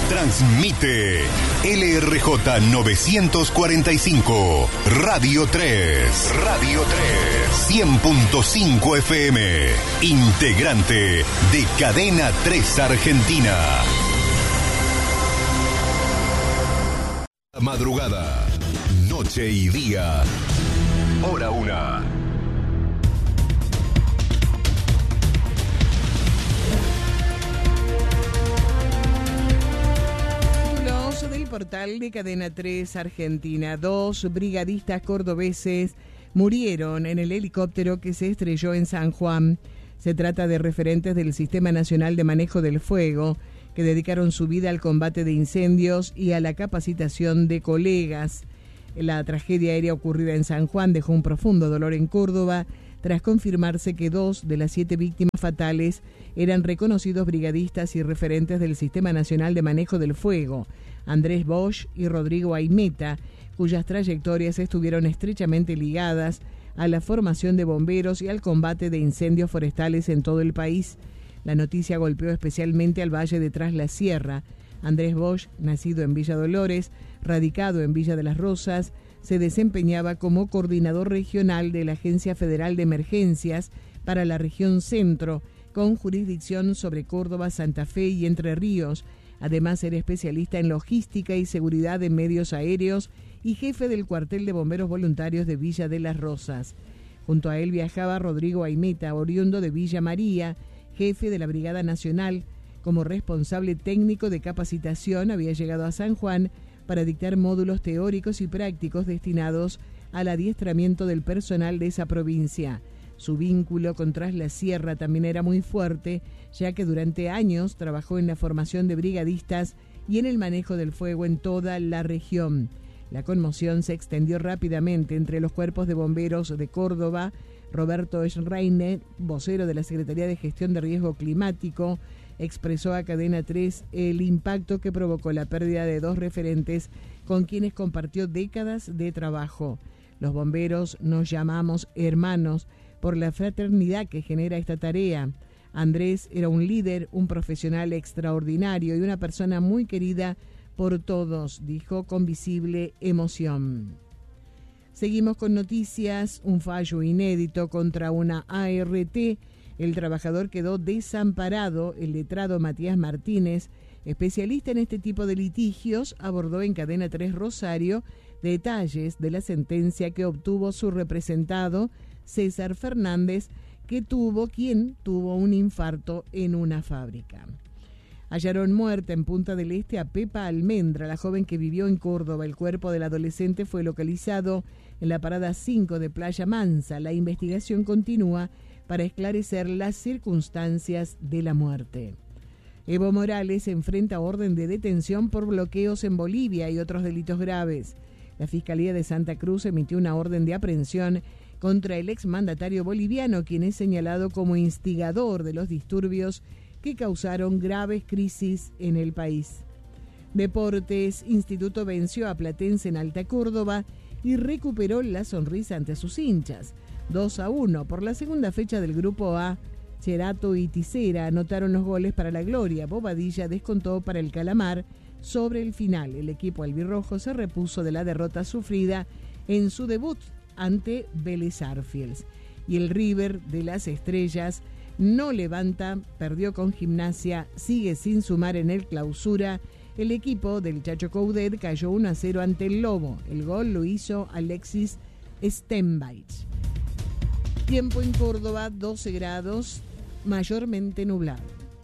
Transmite LRJ 945, Radio 3, 100.5 FM, integrante de Cadena 3 Argentina. Madrugada, noche y día, hora 1. Del portal de Cadena 3 Argentina. 2 brigadistas cordobeses murieron en el helicóptero que se estrelló en San Juan. Se trata de referentes del Sistema Nacional de Manejo del Fuego que dedicaron su vida al combate de incendios y a la capacitación de colegas. La tragedia aérea ocurrida en San Juan dejó un profundo dolor en Córdoba tras confirmarse que 2 de las 7 víctimas fatales eran reconocidos brigadistas y referentes del Sistema Nacional de Manejo del Fuego, Andrés Bosch y Rodrigo Aimeta, cuyas trayectorias estuvieron estrechamente ligadas a la formación de bomberos y al combate de incendios forestales en todo el país. La noticia golpeó especialmente al Valle de Tras la Sierra. Andrés Bosch, nacido en Villa Dolores, radicado en Villa de las Rosas, se desempeñaba como coordinador regional de la Agencia Federal de Emergencias para la región Centro, con jurisdicción sobre Córdoba, Santa Fe y Entre Ríos. Además, era especialista en logística y seguridad de medios aéreos y jefe del cuartel de bomberos voluntarios de Villa de las Rosas. Junto a él viajaba Rodrigo Aimeta, oriundo de Villa María, jefe de la Brigada Nacional. Como responsable técnico de capacitación, había llegado a San Juan para dictar módulos teóricos y prácticos destinados al adiestramiento del personal de esa provincia. Su vínculo con Tras la Sierra también era muy fuerte, ya que durante años trabajó en la formación de brigadistas y en el manejo del fuego en toda la región. La conmoción se extendió rápidamente entre los cuerpos de bomberos de Córdoba. Roberto Schreiner, vocero de la Secretaría de Gestión de Riesgo Climático, expresó a Cadena 3 el impacto que provocó la pérdida de 2 referentes con quienes compartió décadas de trabajo. Los bomberos nos llamamos hermanos por la fraternidad que genera esta tarea. Andrés era un líder, un profesional extraordinario y una persona muy querida por todos, dijo con visible emoción. Seguimos con noticias. Un fallo inédito contra una ART. El trabajador quedó desamparado. El letrado Matías Martínez, especialista en este tipo de litigios, abordó en Cadena 3 Rosario detalles de la sentencia que obtuvo su representado, César Fernández, quien tuvo un infarto en una fábrica. Hallaron muerta en Punta del Este a Pepa Almendra, la joven que vivió en Córdoba. El cuerpo del adolescente fue localizado en la parada 5 de Playa Mansa. La investigación continúa para esclarecer las circunstancias de la muerte. Evo Morales enfrenta orden de detención por bloqueos en Bolivia y otros delitos graves. La Fiscalía de Santa Cruz emitió una orden de aprehensión contra el exmandatario boliviano, quien es señalado como instigador de los disturbios que causaron graves crisis en el país. Deportes. Instituto venció a Platense en Alta Córdoba y recuperó la sonrisa ante sus hinchas. 2-1 por la segunda fecha del Grupo A. Cherato y Tisera anotaron los goles para la gloria. Bobadilla descontó para el Calamar sobre el final. El equipo albirrojo se repuso de la derrota sufrida en su debut ante Vélez Sarsfield. Y el River de las Estrellas no levanta, perdió con Gimnasia, sigue sin sumar en el Clausura. El equipo del Chacho Coudet cayó 1-0 ante el Lobo. El gol lo hizo Alexis Stenbach. Tiempo en Córdoba, 12 grados, mayormente nublado.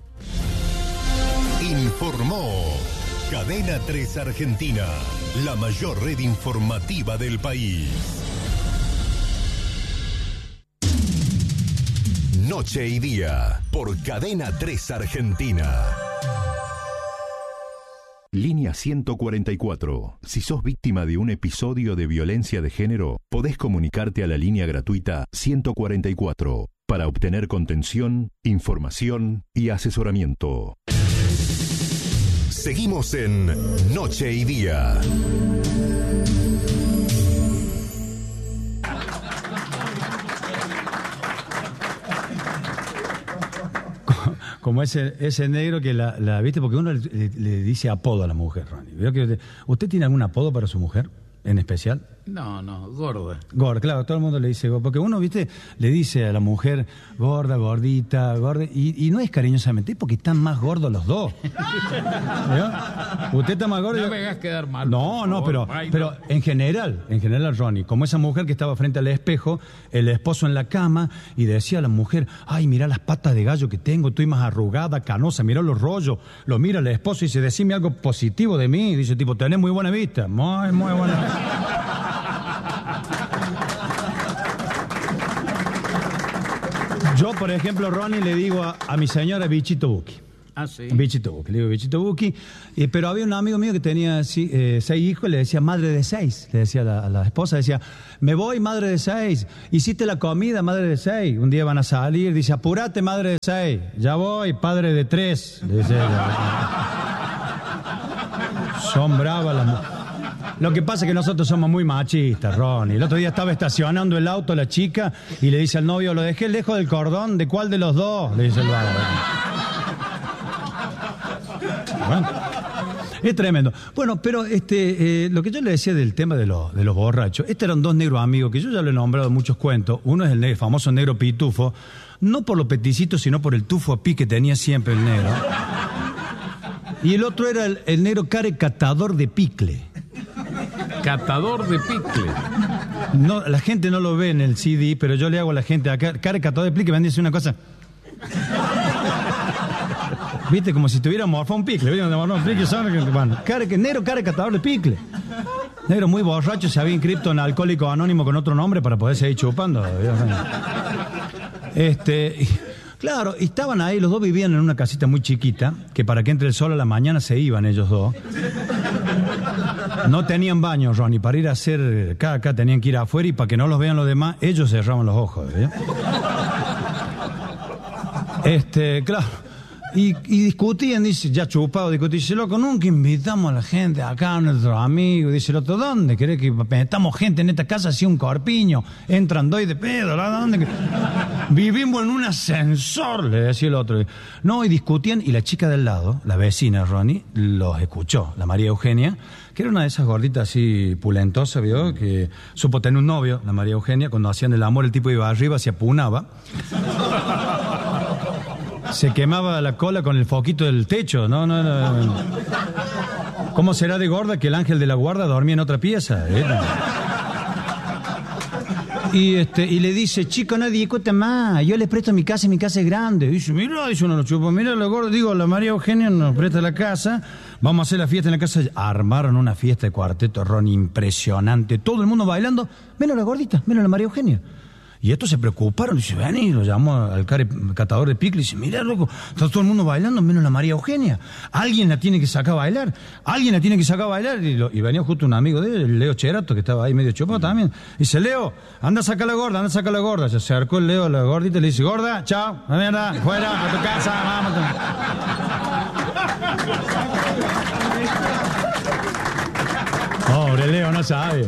Informó Cadena 3 Argentina, la mayor red informativa del país. Noche y día, por Cadena 3 Argentina. Línea 144. Si sos víctima de un episodio de violencia de género, podés comunicarte a la línea gratuita 144 para obtener contención, información y asesoramiento. Seguimos en Noche y Día. como ese negro que ¿viste? Porque uno le dice apodo a la mujer, Ronnie. ¿Veo que ¿usted tiene algún apodo para su mujer en especial? No, gorda. Gorda, claro, todo el mundo le dice gorda. Porque uno, ¿viste? Le dice a la mujer gorda, gordita, gorda. Y no es cariñosamente, es porque están más gordos los dos. ¿Vio? Usted está más gordo. No me hagas quedar mal. No, pero en general, Ronnie, como esa mujer que estaba frente al espejo, el esposo en la cama, y decía a la mujer, ay, mira las patas de gallo que tengo, estoy más arrugada, canosa, mira los rollos. Lo mira el esposo y dice, decime algo positivo de mí. Dice, tipo, tenés muy buena vista. Muy buena vista. Yo, por ejemplo, Ronnie, le digo a mi señora Bichito Buki. Ah, sí. Bichito Buki, le digo Bichito Buki. Pero había un amigo mío que tenía 6 hijos y le decía madre de 6. Le decía a la esposa, decía, me voy, madre de 6. Hiciste la comida, madre de 6. Un día van a salir, dice, apurate, madre de 6. Ya voy, padre de 3. Le dice ella. Son bravas las mujeres. Lo que pasa es que nosotros somos muy machistas, Ronnie. El otro día estaba estacionando el auto la chica y le dice al novio, lo dejé lejos del cordón, ¿de cuál de los dos? Le dice el vago. Bueno, es tremendo. Bueno, pero lo que yo le decía del tema de los borrachos, eran 2 negros amigos que yo ya lo he nombrado en muchos cuentos. Uno es el famoso negro pitufo, no por los peticitos, sino por el tufo a pi que tenía siempre el negro. Y el otro era el negro catador de picle. Catador de picle. No, la gente no lo ve en el CD, pero yo le hago a la gente acá, catador de picle, me dice una cosa. ¿Viste? Como si tuviera morfado un picle. Negro catador de picle. Negro muy borracho, se había inscrito en Alcohólico Anónimo con otro nombre para poder seguir chupando. Claro, y estaban ahí, los dos vivían en una casita muy chiquita, que para que entre el sol a la mañana se iban ellos dos. No tenían baño, Ronnie, para ir a hacer caca tenían que ir afuera y para que no los vean los demás, ellos cerraban los ojos. Claro. Y discutían, dice, ya chupado, dice, loco, nunca invitamos a la gente acá, a nuestros amigos. Dice el otro, ¿dónde querés que metamos gente en esta casa así un corpiño? Entran 2 de pedo, ¿dónde? Vivimos en un ascensor, le decía el otro. No, y discutían, y la chica del lado, la vecina Ronnie, los escuchó, la María Eugenia, que era una de esas gorditas así pulentosas, ¿vio? Que supo tener un novio, la María Eugenia, cuando hacían el amor el tipo iba arriba, se apunaba. Se quemaba la cola con el foquito del techo, no. ¿Cómo será de gorda que el ángel de la guarda dormía en otra pieza? Y le dice, chico, no discute más, yo les presto mi casa y mi casa es grande. Dice, mira, dice uno, no chupo, mira la gorda, digo, la María Eugenia nos presta la casa, vamos a hacer la fiesta en la casa. Armaron una fiesta de cuarteto, Ron, impresionante, todo el mundo bailando, menos la gordita, menos la María Eugenia. Y estos se preocuparon, dice, ven, y lo llamó al catador de picle y dice, mira, loco, está todo el mundo bailando menos la María Eugenia. Alguien la tiene que sacar a bailar. Y venía justo un amigo de él, el Leo Cherato, que estaba ahí medio chupado también. Dice, Leo, anda a sacar la gorda. Se acercó el Leo a la gordita y le dice, gorda, chao, la mierda, fuera, a tu casa, vamos. Pobre Leo, no sabe.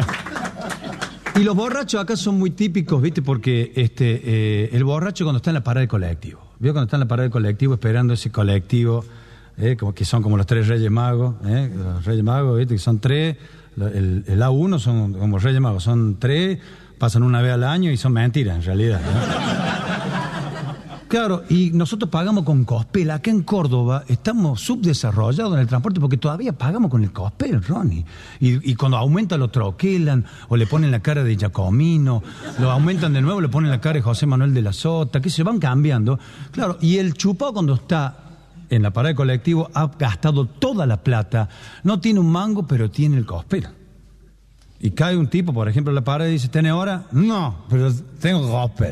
Y los borrachos acá son muy típicos, ¿viste? Porque el borracho cuando está en la parada del colectivo, ¿vio? Cuando está en la parada del colectivo esperando ese colectivo, como que son como los 3 Reyes Magos, los Reyes Magos, ¿viste? Que son 3, el A1 son como Reyes Magos, son 3, pasan una vez al año y son mentiras en realidad, ¿no? Claro, y nosotros pagamos con Cospel. Acá en Córdoba estamos subdesarrollados en el transporte porque todavía pagamos con el Cospel, Ronnie. Y cuando aumenta lo troquelan o le ponen la cara de Giacomino, lo aumentan de nuevo, le ponen la cara de José Manuel de la Sota, que se van cambiando. Claro, y el chupado cuando está en la parada de colectivo ha gastado toda la plata. No tiene un mango, pero tiene el Cospel. Y cae un tipo, por ejemplo, en la parada y dice, ¿tiene hora? No, pero tengo Cospel.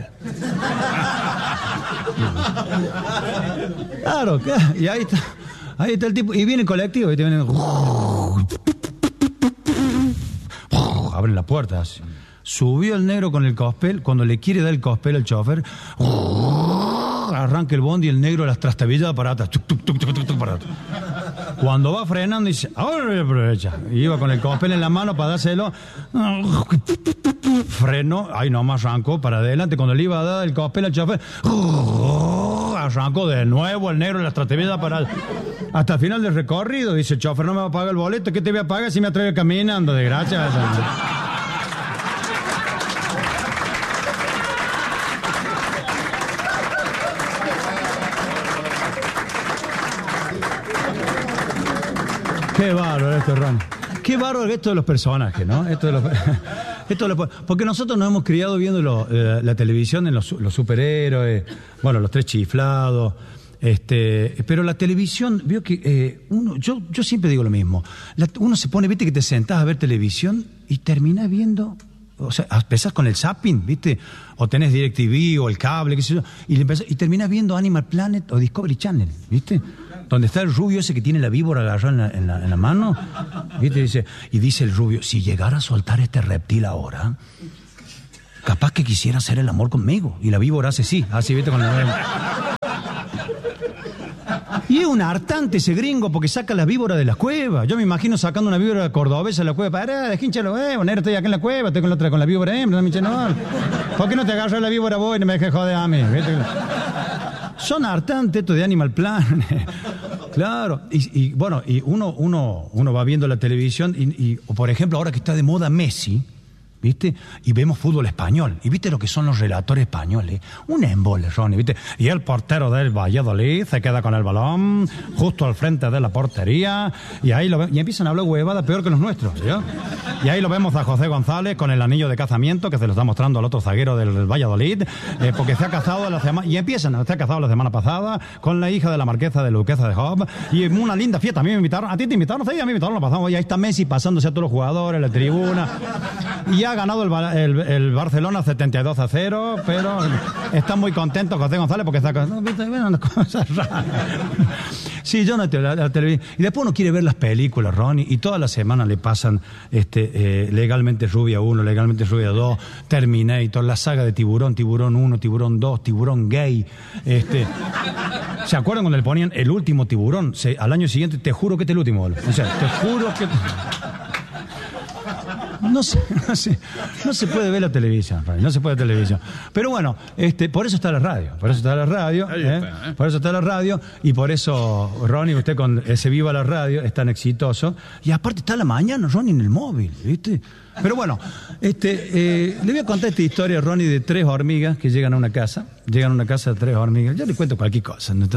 Claro, y ahí está el tipo, y viene el colectivo, y te vienen, abren la puerta así. Subió el negro con el Cospel, cuando le quiere dar el Cospel al chofer, arranca el bondi y el negro las trastabilladas para atrás, para atrás. Cuando va frenando dice, ahora voy a aprovechar. Y iba con el Cospel en la mano para dárselo, frenó, ahí nomás arrancó para adelante. Cuando le iba a dar el Cospel al chofer, arrancó de nuevo el negro en la estrategia para hasta el final del recorrido. Dice el chofer, no me va a pagar el boleto. ¿Qué te voy a pagar si me atreve caminando? De gracia. Qué bárbaro esto, Ron. Qué bárbaro esto de los personajes, ¿no? Porque nosotros nos hemos criado viendo la televisión en los superhéroes, bueno, los tres chiflados, pero la televisión, veo que yo siempre digo lo mismo. Uno se pone, viste, que te sentás a ver televisión y terminás viendo, o sea, empezás con el zapping, viste, o tenés DirecTV o el cable, qué sé yo, y terminás viendo Animal Planet o Discovery Channel, viste, donde está el rubio ese que tiene la víbora agarrada en la mano, ¿viste? Dice el rubio, si llegara a soltar este reptil ahora, capaz que quisiera hacer el amor conmigo. Y la víbora hace sí, así, ¿viste? Y es un hartante ese gringo porque saca la víbora de la cueva. Yo me imagino sacando una víbora cordobesa de la cueva. Pará, desquínchalo, negro, estoy acá en la cueva, estoy con la víbora hembra, no. ¿Por qué no te agarras la víbora vos y no me dejes joder a mí? ¿Viste? Son hartantes estos de Animal Planet. Claro, y bueno, y uno va viendo la televisión o por ejemplo, ahora que está de moda Messi, ¿viste? Y vemos fútbol español. ¿Y viste lo que son los relatores españoles? Un embole, Ronnie, ¿viste? Y el portero del Valladolid se queda con el balón justo al frente de la portería y ahí y empiezan a hablar huevada peor que los nuestros, ¿ya? Y ahí lo vemos a José González con el anillo de casamiento que se lo está mostrando al otro zaguero del Valladolid, porque se ha casado se ha casado la semana pasada con la hija de la marquesa de Luquesa de Job y una linda fiesta. A mí me invitaron, a ti te invitaron, sí, a mí me invitaron, lo pasamos y ahí está Messi pasándose a todos los jugadores, la tribuna. Y ha ganado el Barcelona 72-0, pero está muy contento José González porque está con unas cosas raras. Sí, yo no la televisión. Y después uno quiere ver las películas, Ronnie, y toda la semana le pasan Legalmente Rubia 1, Legalmente Rubia 2, Terminator, la saga de Tiburón, Tiburón 1, Tiburón 2, Tiburón Gay. ¿Se acuerdan cuando le ponían el último Tiburón? Al año siguiente, te juro que este es el último. O sea, te juro que... No se puede ver la televisión, Ronnie, no se puede ver televisión. Pero bueno, por eso está la radio, por eso está la radio, y por eso, Ronnie, usted con ese Viva la Radio es tan exitoso. Y aparte está la mañana, Ronnie, en el móvil, ¿viste? Pero bueno, le voy a contar esta historia, Ronnie, de 3 hormigas que llegan a una casa. Llegan a una casa de 3 hormigas. Yo le cuento cualquier cosa. ¿No?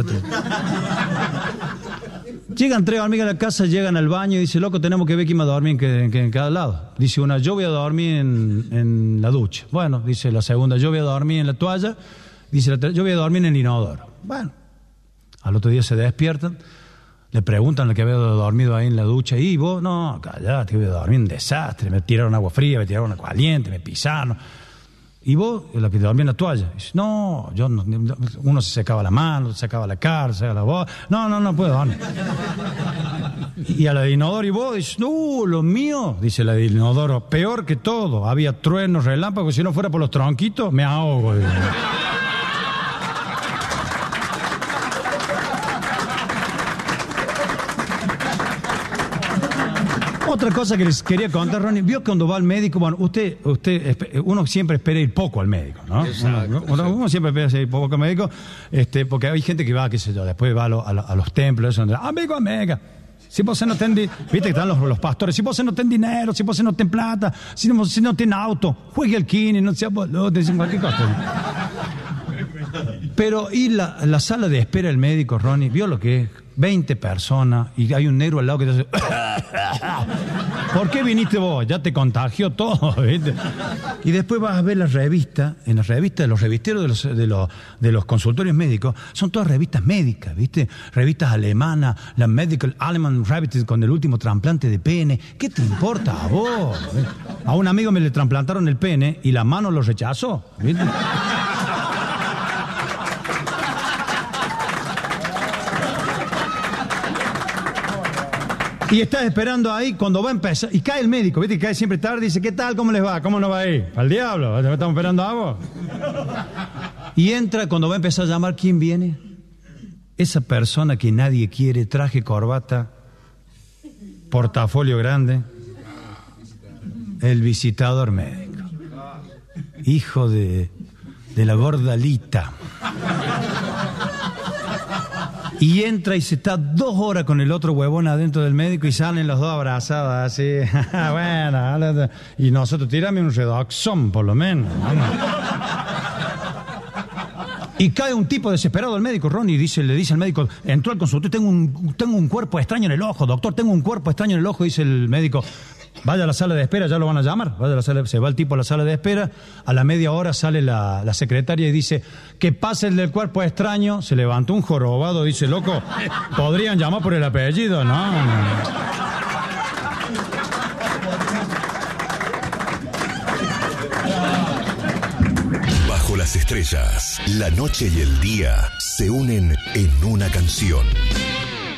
Llegan 3 hormigas a la casa, llegan al baño y dice, loco, tenemos que ver quién va a dormir en cada lado. Dice una, yo voy a dormir en la ducha. Bueno, dice la segunda, yo voy a dormir en la toalla. Dice la tercera, yo voy a dormir en el inodoro. Bueno, al otro día se despiertan, le preguntan al que había dormido ahí en la ducha, y vos, no, callate, voy a dormir en desastre, me tiraron agua fría, me tiraron agua caliente, me pisaron. Y vos, la que dormía en la toalla, dice, no, yo no, uno se secaba la mano, se secaba la cara, se secaba la voz, no puedo dormir. Y a la de inodoro, y vos, dice, no, lo mío, dice la de inodoro, peor que todo, había truenos, relámpagos, si no fuera por los tronquitos, me ahogo. Dice. Otra cosa que les quería contar, Ronnie, vio cuando va al médico, bueno, uno siempre espera ir poco al médico, ¿no? Uno siempre espera ir poco al médico, porque hay gente que va, qué sé yo, después va a los templos, donde, amigo, amiga, si vos no tenés, viste que están los pastores, si vos no tenés dinero, si vos no tenés plata, si no tenés auto, juegue al kine, no sea boludo, te dicen cualquier cosa. Pero ir la sala de espera del médico, Ronnie, vio lo que es 20 personas y hay un negro al lado que te hace ¿por qué viniste vos? Ya te contagió todo, ¿viste? Y después vas a ver las revistas, en las revistas de los revisteros de los consultorios médicos, son todas revistas médicas, ¿viste? Revistas alemanas, la Medical Alemán Revista con el último trasplante de pene. ¿Qué te importa a vos? A un amigo me le trasplantaron el pene y la mano lo rechazó, ¿viste? Y estás esperando ahí cuando va a empezar. Y cae el médico, ¿viste? Y cae siempre tarde y dice, ¿qué tal? ¿Cómo les va? ¿Cómo no va a ir? ¿Al diablo? ¿Estamos esperando a vos? Y entra cuando va a empezar a llamar, ¿quién viene? Esa persona que nadie quiere, traje, corbata, portafolio grande, el visitador médico. Hijo de la gordalita. Y entra y se está 2 horas con el otro huevón adentro del médico y salen los dos abrazados así. Bueno, y nosotros, tírame un redoxón por lo menos. Y cae un tipo desesperado al médico, Ronnie, le dice al médico, entró al consultorio, tengo un cuerpo extraño en el ojo, doctor, tengo un cuerpo extraño en el ojo, dice el médico. Vaya a la sala de espera, ya lo van a llamar. Se va el tipo a la sala de espera. A la media hora sale la secretaria y dice, que pase el del cuerpo extraño. Se levantó un jorobado, dice, loco, ¿podrían llamar por el apellido? No. Bajo las estrellas, la noche y el día se unen en una canción.